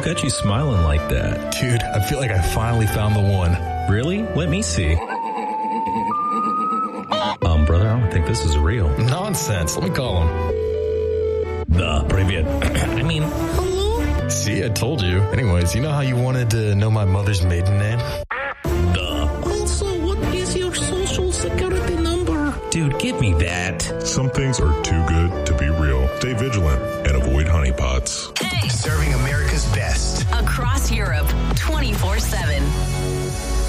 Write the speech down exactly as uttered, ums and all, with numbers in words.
got you smiling like that? Dude, I feel like I finally found the one. Really? Let me see. Um, brother, I don't think this is real. Nonsense. Let me call him. The Привет. I mean, hello? See, I told you. Anyways, you know how you wanted to know my mother's maiden name? The. Also, what is your social security number? Dude, give me that. Some things are too good to be real. Stay vigilant and avoid honeypots. Hey. Serving America's best. Across Europe, twenty-four seven.